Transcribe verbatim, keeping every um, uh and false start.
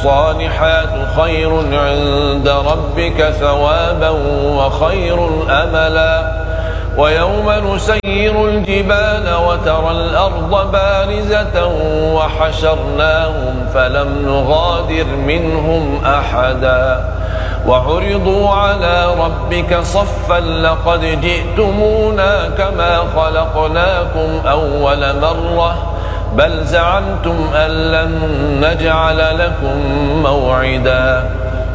الصالحات خير عند ربك ثوابا وخير أملا ويوم نسير الجبال وترى الأرض بارزة وحشرناهم فلم نغادر منهم أحدا وعرضوا على ربك صفا لقد جئتمونا كما خلقناكم أول مرة بل زعمتم أن لن نجعل لكم موعدا